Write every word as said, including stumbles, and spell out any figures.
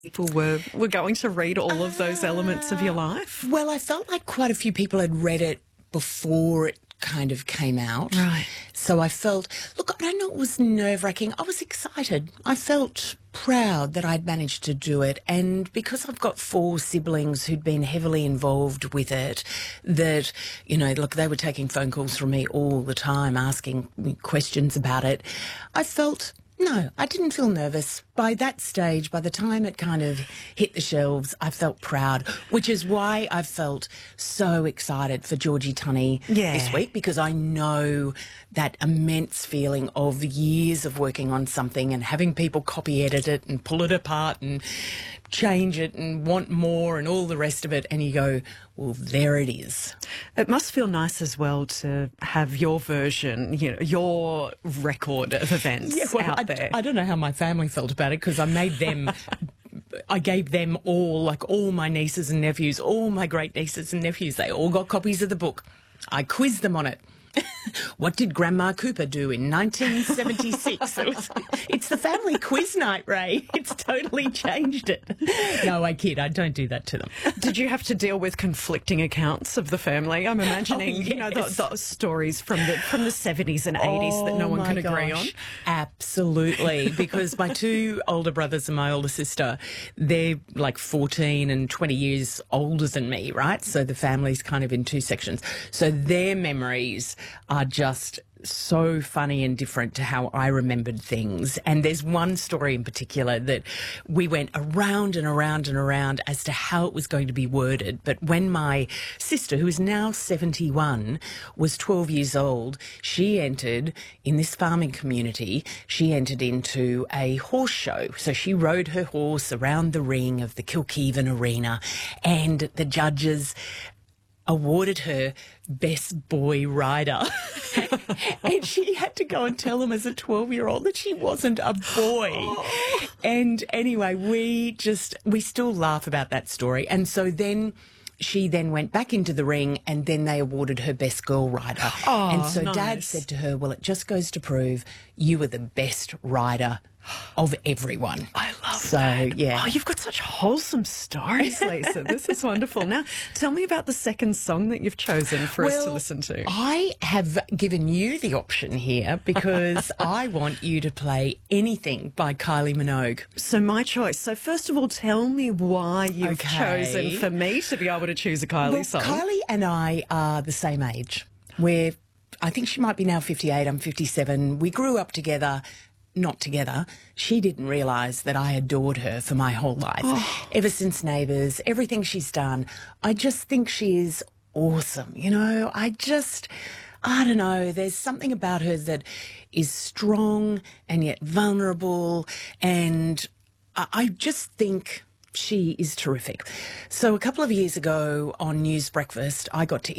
people were, were going to read all of those elements of your life? Well, I felt like quite a few people had read it before it kind of came out. Right. So I felt, look, I don't know, it was nerve-wracking. I was excited. I felt proud that I'd managed to do it. And because I've got four siblings who'd been heavily involved with it, that, you know, look, they were taking phone calls from me all the time, asking me questions about it. I felt... No, I didn't feel nervous. By that stage, by the time it kind of hit the shelves, I felt proud, which is why I felt so excited for Georgie Tunny yeah. this week, because I know that immense feeling of years of working on something and having people copy edit it and pull it apart and change it and want more and all the rest of it, and you go, well, there it is. It must feel nice as well to have your version, you know, your record of events yeah, well, out I, there. I don't know how my family felt about it, because I made them... I gave them all, like all my nieces and nephews, all my great nieces and nephews, they all got copies of the book. I quizzed them on it. What did Grandma Cooper do in nineteen seventy-six? It was, it's the family quiz night, Ray. It's totally changed it. No, I kid. I don't do that to them. Did you have to deal with conflicting accounts of the family? I'm imagining, oh, yes. you know, those, those stories from the from the seventies and eighties oh, that no one can agree gosh. on. Absolutely, because my two older brothers and my older sister, they're like fourteen and twenty years older than me, right? So the family's kind of in two sections. So their memories are just so funny and different to how I remembered things. And there's one story in particular that we went around and around and around as to how it was going to be worded. But when my sister, who is now seventy-one, was twelve years old, she entered, in this farming community, she entered into a horse show. So she rode her horse around the ring of the Kilkeven Arena, and the judges awarded her best boy rider. And she had to go and tell them as a twelve-year-old that she wasn't a boy. Oh. And anyway, we just, we still laugh about that story. And so then she then went back into the ring, and then they awarded her best girl rider. Oh, and so nice. Dad said to her, well, it just goes to prove you were the best rider of everyone. I love so, that. yeah. Oh, you've got such wholesome stories, Lisa. This is wonderful. Now, tell me about the second song that you've chosen for well, us to listen to. I have given you the option here because I want you to play anything by Kylie Minogue. So my choice. So first of all, tell me why you've okay. chosen for me to be able to choose a Kylie well, song. Kylie and I are the same age. We're, I think she might be now fifty-eight, I'm fifty-seven. We grew up together. Not together. She didn't realise that I adored her for my whole life. Oh. Ever since Neighbours, everything she's done, I just think she is awesome. You know, I just, I don't know, there's something about her that is strong and yet vulnerable, and I, I just think she is terrific. So a couple of years ago on News Breakfast, I got to